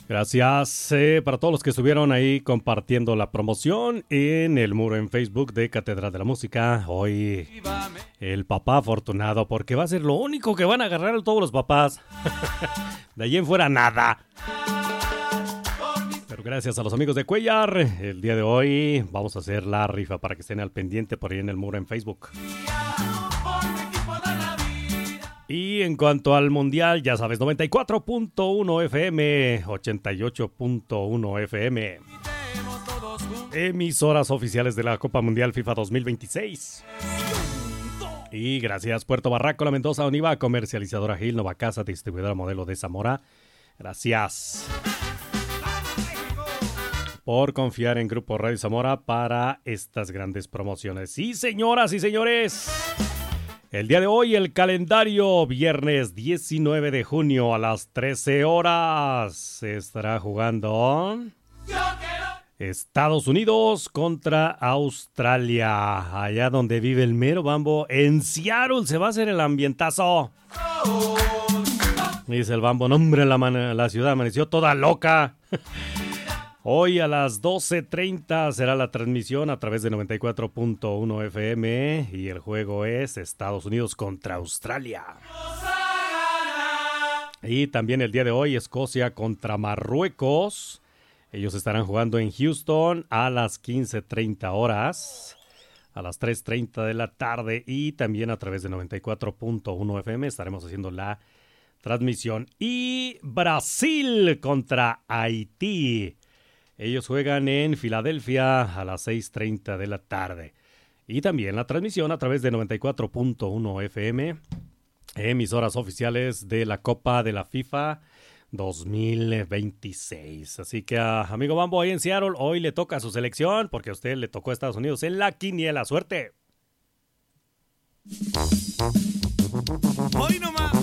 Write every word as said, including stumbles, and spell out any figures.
Gracias eh, para todos los que estuvieron ahí compartiendo la promoción en el muro en Facebook de Catedral de la Música. Hoy el papá afortunado, porque va a ser lo único que van a agarrar todos los papás. De allí en fuera nada. Pero gracias a los amigos de Cuellar, el día de hoy vamos a hacer la rifa para que estén al pendiente por ahí en el muro en Facebook. Y en cuanto al mundial, ya sabes, noventa y cuatro punto uno F M, ochenta y ocho punto uno F M. Emisoras oficiales de la Copa Mundial FIFA dos mil veintiséis. Y gracias Puerto Barraco, La Mendoza, Oniva, comercializadora Gil, Nova Casa, distribuidora modelo de Zamora. Gracias por confiar en Grupo Radio Zamora para estas grandes promociones. Sí, señoras y señores. El día de hoy, el calendario, viernes diecinueve de junio a las trece horas, se estará jugando Estados Unidos contra Australia, allá donde vive el mero Bambo. En Seattle se va a hacer el ambientazo. Dice el Bambo, no hombre, la, man- la ciudad amaneció toda loca. Hoy a las doce treinta será la transmisión a través de noventa y cuatro punto uno F M y el juego es Estados Unidos contra Australia. Y también el día de hoy Escocia contra Marruecos. Ellos estarán jugando en Houston a las quince treinta horas, a las tres treinta de la tarde, y también a través de noventa y cuatro punto uno F M estaremos haciendo la transmisión. Y Brasil contra Haití. Ellos juegan en Filadelfia a las seis treinta de la tarde. Y también la transmisión a través de noventa y cuatro punto uno F M, emisoras oficiales de la Copa de la FIFA dos mil veintiséis. Así que, uh, amigo Bambo, ahí en Seattle, hoy le toca a su selección, porque a usted le tocó a Estados Unidos en la quiniela. ¡Suerte!